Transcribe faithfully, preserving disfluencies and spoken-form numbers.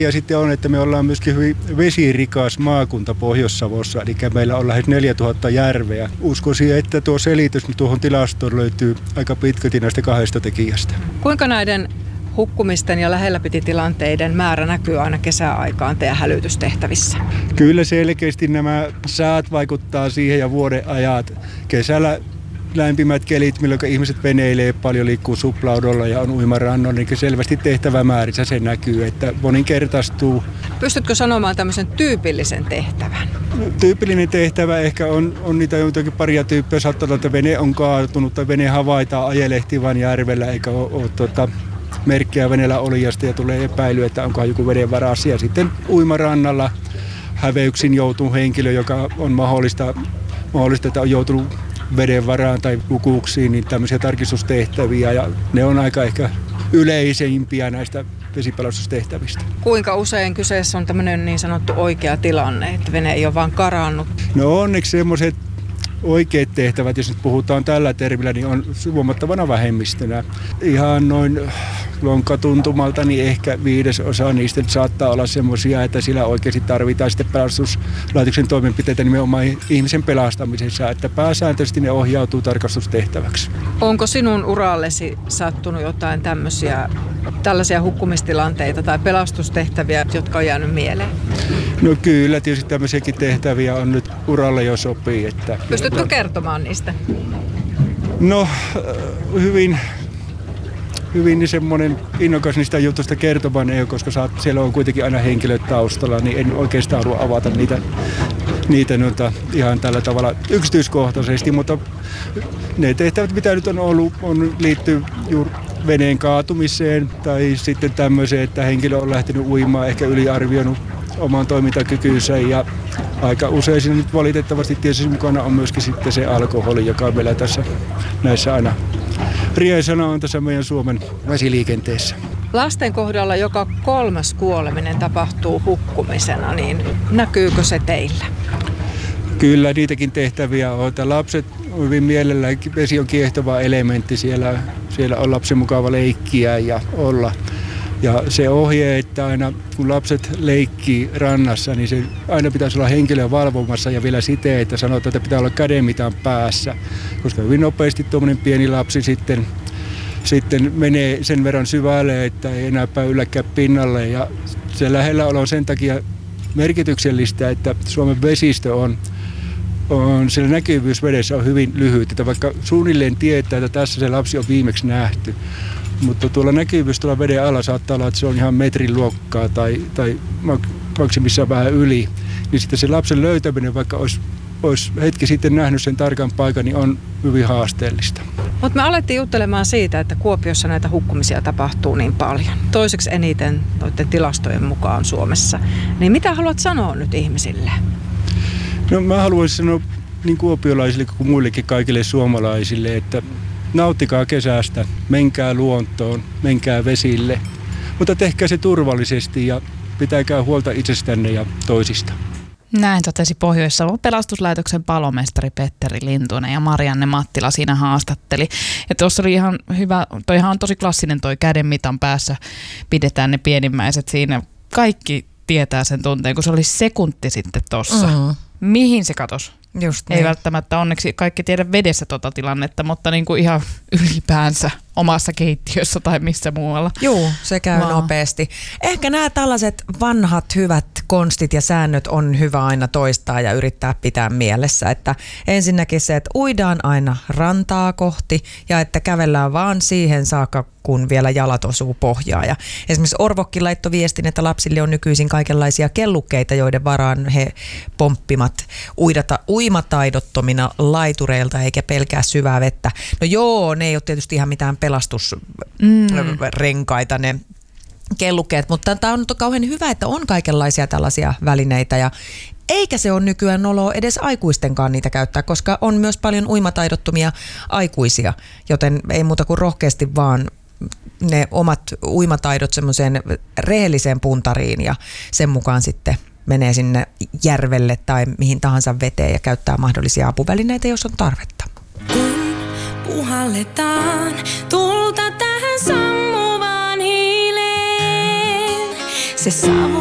Ja sitten on, että me ollaan myöskin hyvin vesirikas maakunta Pohjois-Savossa, eli meillä on lähes neljätuhatta järveä. Uskoisin, että tuo selitys tuohon tilastoon löytyy aika pitkälti näistä kahdesta tekijästä. Kuinka näiden hukkumisten ja lähelläpititilanteiden määrä näkyy aina kesäaikaan teidän hälytystehtävissä? Kyllä selkeästi nämä säät vaikuttaa siihen ja vuoden ajat. Kesällä lämpimät kelit, milloin ihmiset veneilee paljon, liikkuu suplaudolla ja on uimarannolla, niin selvästi tehtävämäärissä se näkyy, että moninkertaistuu. Pystytkö sanomaan tämmöisen tyypillisen tehtävän? Tyypillinen tehtävä ehkä on, on niitä joitakin paria tyyppejä. Saattaa olla, että vene on kaatunut tai vene havaitaan ajelehtivan järvellä eikä ole, ole tuota, merkkiä veneellä olijasta ja tulee epäily, että onko joku veden varassa. Ja sitten uimarannalla häveyksin joutuu henkilö, joka on mahdollista, mahdollista että on joutunut veden varaan tai lukuuksiin, niin tämmöisiä tarkistustehtäviä ja ne on aika ehkä yleisempiä näistä vesipelastustehtävistä. Kuinka usein kyseessä on tämmöinen niin sanottu oikea tilanne, että vene ei ole vaan karannut? No onneksi semmoiset oikeat tehtävät, jos nyt puhutaan tällä termillä, niin on huomattavana vähemmistönä. Ihan noin lonkatuntumalta, niin ehkä viidesosa niistä saattaa olla semmoisia, että sillä oikeasti tarvitaan sitten pelastuslaitoksen toimenpiteitä nimenomaan ihmisen pelastamisessa, että pääsääntöisesti ne ohjautuu tarkastustehtäväksi. Onko sinun urallesi sattunut jotain tämmöisiä, tällaisia hukkumistilanteita tai pelastustehtäviä, jotka on jäänyt mieleen? No kyllä, tietysti tämmöisiäkin tehtäviä on nyt uralle jo sopii. Että Pystytkö kertomaan niistä? No hyvin, hyvin niin semmoinen innokas niistä jutusta kertomaan ei ole, koska saat, siellä on kuitenkin aina henkilöt taustalla, niin en oikeastaan halua avata niitä, niitä noita ihan tällä tavalla yksityiskohtaisesti, mutta ne tehtävät, mitä nyt on ollut, on liittyy juuri veneen kaatumiseen tai sitten tämmöiseen, että henkilö on lähtenyt uimaan, ehkä yliarvioinut oman toimintakykynsä ja aika usein siinä nyt valitettavasti tietysti mukana on myöskin sitten se alkoholi, joka on meillä tässä näissä aina rieisana on tässä meidän Suomen vesiliikenteessä. Lasten kohdalla joka kolmas kuoleminen tapahtuu hukkumisena, niin näkyykö se teillä? Kyllä niitäkin tehtäviä on. Lapset hyvin mielellään, vesi on kiehtova elementti, siellä, siellä on lapsen mukava leikkiä ja olla. Ja se ohje, että aina kun lapset leikkii rannassa, niin se aina pitäisi olla henkilö valvomassa ja vielä siten, että sanotaan, että pitää olla kädenmitan päässä. Koska hyvin nopeasti tuommoinen pieni lapsi sitten, sitten menee sen verran syvälle, että ei enää pääy ylläkään pinnalle. Ja se lähelläolo on sen takia merkityksellistä, että Suomen vesistö on, on siellä näkyvyys vedessä on hyvin lyhyt. Että vaikka suunnilleen tietää, että tässä se lapsi on viimeksi nähty, mutta tuolla näkyvyys tuolla veden alla saattaa olla, että se on ihan metrin luokkaa tai, tai maksimissaan vähän yli. Niin sitten se lapsen löytäminen, vaikka olisi, olisi hetki sitten nähnyt sen tarkan paikan, niin on hyvin haasteellista. Mutta me alettiin juttelemaan siitä, että Kuopiossa näitä hukkumisia tapahtuu niin paljon. Toiseksi eniten noiden tilastojen mukaan Suomessa. Niin mitä haluat sanoa nyt ihmisille? No mä haluaisin sanoa niin kuopiolaisille kuin muillekin kaikille suomalaisille, että nauttikaa kesästä, menkää luontoon, menkää vesille, mutta tehkää se turvallisesti ja pitäkää huolta itsestänne ja toisista. Näin totesi Pohjois-Savon pelastuslaitoksen palomestari Petteri Lintunen ja Marianne Mattila siinä haastatteli. Ja tuossa oli ihan hyvä, toihan on tosi klassinen toi käden mitan päässä, pidetään ne pienimmäiset siinä. Kaikki tietää sen tunteen, kun se oli sekunti sitten tossa. Mm-hmm. Mihin se katosi? Just niin. Ei välttämättä onneksi kaikki tiedä vedessä tota tilannetta, mutta niin kuin ihan ylipäänsä omassa keittiössä tai missä muualla. Joo, se käy Vaan. nopeasti. Ehkä nämä tällaiset vanhat hyvät konstit ja säännöt on hyvä aina toistaa ja yrittää pitää mielessä. Että ensinnäkin se, että uidaan aina rantaa kohti ja että kävellään vaan siihen saakka, kun vielä jalat osuu pohjaan. Ja esimerkiksi Orvokki laittoi viestin, että lapsille on nykyisin kaikenlaisia kellukkeita, joiden varaan he pomppimat uidata, uimataidottomina laitureilta eikä pelkää syvää vettä. No joo, ne ei ole tietysti ihan mitään pelastusrenkaita ne kellukkeet, mutta tämä on kauhean hyvä, että on kaikenlaisia tällaisia välineitä ja eikä se ole nykyään noloa edes aikuistenkaan niitä käyttää, koska on myös paljon uimataidottomia aikuisia, joten ei muuta kuin rohkeasti vaan ne omat uimataidot semmoiseen rehelliseen puntariin ja sen mukaan sitten menee sinne järvelle tai mihin tahansa veteen ja käyttää mahdollisia apuvälineitä, jos on tarvetta. Kun puhalletaan tulta tähän sammuvaan hiileen, Se savu